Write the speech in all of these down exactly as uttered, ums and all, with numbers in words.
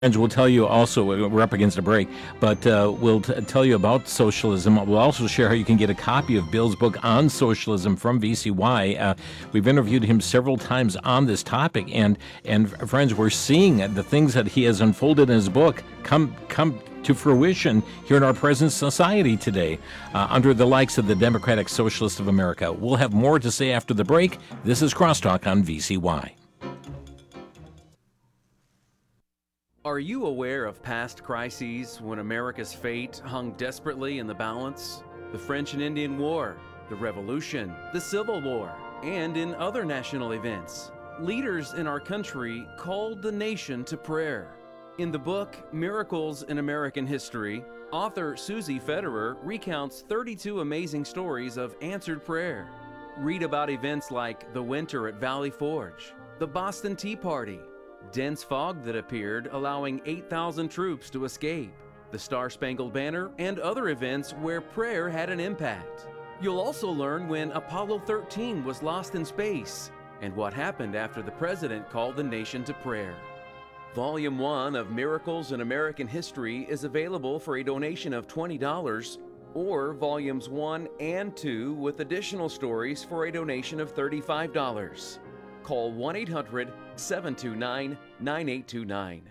And we'll tell you also, we're up against a break, but uh, we'll t- tell you about socialism. We'll also share how you can get a copy of Bill's book on socialism from V C Y. Uh, we've interviewed him several times on this topic, and and friends, we're seeing the things that he has unfolded in his book come come to fruition here in our present society today, uh, under the likes of the Democratic Socialists of America. We'll have more to say after the break. This is Crosstalk on V C Y. Are you aware of past crises when America's fate hung desperately in the balance? The French and Indian War, the Revolution, the Civil War, and in other national events. Leaders in our country called the nation to prayer. In the book, Miracles in American History, author Susie Federer recounts thirty-two amazing stories of answered prayer. Read about events like the winter at Valley Forge, the Boston Tea Party, dense fog that appeared, allowing eight thousand troops to escape, the Star-Spangled Banner, and other events where prayer had an impact. You'll also learn when Apollo thirteen was lost in space, and what happened after the president called the nation to prayer. Volume one of Miracles in American History is available for a donation of twenty dollars, or Volumes one and two with additional stories for a donation of thirty-five dollars. Call one eight hundred, seven two nine, nine eight two nine.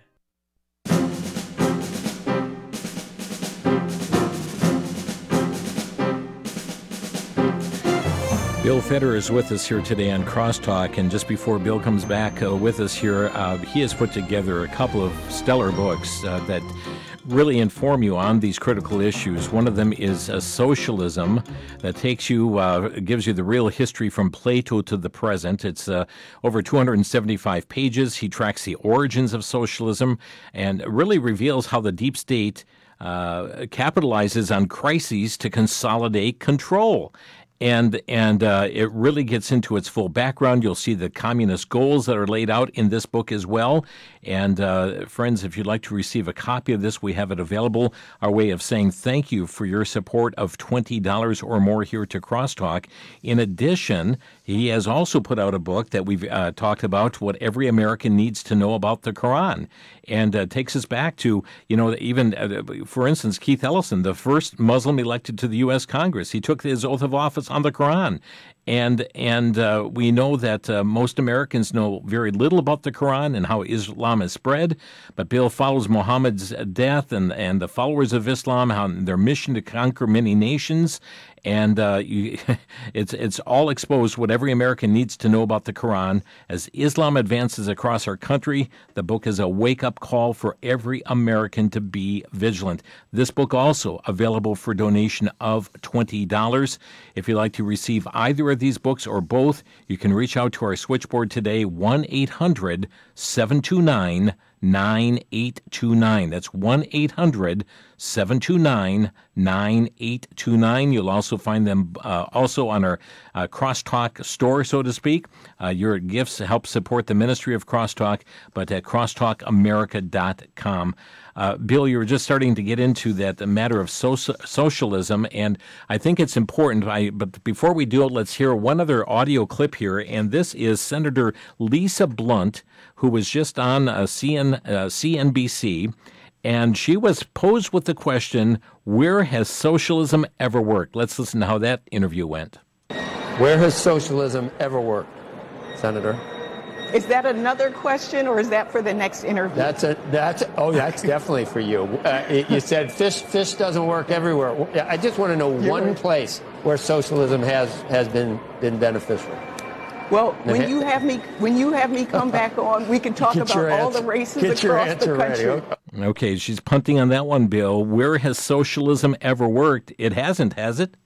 Bill Federer is with us here today on Crosstalk, and just before Bill comes back uh, with us here, uh, he has put together a couple of stellar books uh, that really inform you on these critical issues. One of them is uh, Socialism, that takes you, uh, gives you the real history from Plato to the present. It's uh, over two hundred seventy-five pages. He tracks the origins of socialism and really reveals how the deep state uh, capitalizes on crises to consolidate control. And and uh, it really gets into its full background. You'll see the communist goals that are laid out in this book as well. And uh, friends, if you'd like to receive a copy of this, we have it available. Our way of saying thank you for your support of twenty dollars or more here to Crosstalk. In addition, he has also put out a book that we've uh, talked about, What Every American Needs to Know About the Quran, and uh, takes us back to, you know, even, uh, for instance, Keith Ellison, the first Muslim elected to the U S Congress. He took his oath of office on the Quran. And and uh, we know that uh, most Americans know very little about the Quran and how Islam is spread. But Bill follows Muhammad's death and, and the followers of Islam, how their mission to conquer many nations. And uh, you, it's it's all exposed what every American needs to know about the Quran. As Islam advances across our country, the book is a wake-up call for every American to be vigilant. This book also available for donation of twenty dollars. If you'd like to receive either of these books or both, you can reach out to our switchboard today, one eight hundred, seven two nine, nine eight two nine. That's one eight hundred, seven two nine, nine eight two nine. You'll also find them uh, also on our uh, Crosstalk store, so to speak. Uh, your gifts help support the ministry of Crosstalk, but at crosstalk america dot com. Uh, Bill, you were just starting to get into that matter of so- socialism, and I think it's important. I, but before we do it, let's hear one other audio clip here, and this is Senator Lisa Blunt, who was just on uh, C N, uh, C N B C, and she was posed with the question, where has socialism ever worked? Let's listen to how that interview went. Where has socialism ever worked, Senator? Is that another question, or is that for the next interview? That's a that's oh that's definitely for you. Uh, you said fish fish doesn't work everywhere. I just want to know You're one right. place where socialism has has been been beneficial. Well, when you have me when you have me come back on, we can talk Get about all the races Get across the country. Ready. Okay, she's punting on that one, Bill. Where has socialism ever worked? It hasn't, has it?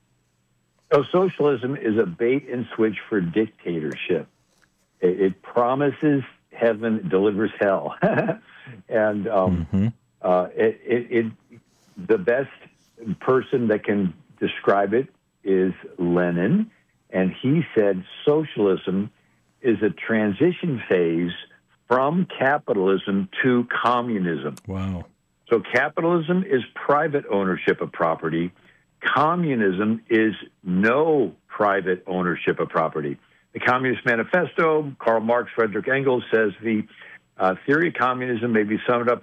So socialism is a bait and switch for dictatorship. It, it promises heaven, delivers hell, and um, mm-hmm. uh, it, it, it the best person that can describe it is Lenin. And he said socialism is a transition phase from capitalism to communism. Wow. So capitalism is private ownership of property. Communism is no private ownership of property. The Communist Manifesto, Karl Marx, Frederick Engels, says the Uh, theory of communism may be summed up